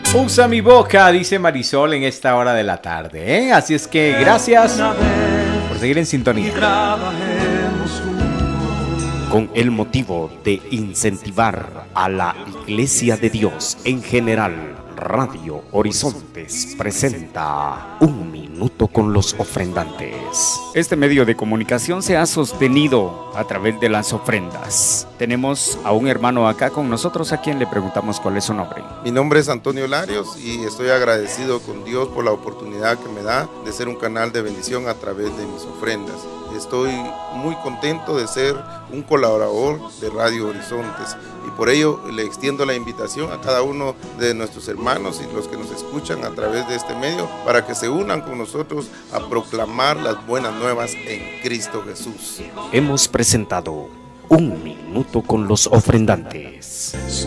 Usa mi boca, dice Marisol en esta hora de la tarde, ¿eh? Así es que gracias por seguir en sintonía. Con el motivo de incentivar a la Iglesia de Dios en general, Radio Horizontes presenta Un Minuto con los Ofrendantes. Este medio de comunicación se ha sostenido a través de las ofrendas. Tenemos a un hermano acá con nosotros a quien le preguntamos cuál es su nombre. Mi nombre es Antonio Larios y estoy agradecido con Dios por la oportunidad que me da de ser un canal de bendición a través de mis ofrendas. Estoy muy contento de ser un colaborador de Radio Horizontes y por ello le extiendo la invitación a cada uno de nuestros hermanos y los que nos escuchan a través de este medio para que se unan con nosotros a proclamar las buenas nuevas en Cristo Jesús. Hemos presentado Un Minuto con los Ofrendantes.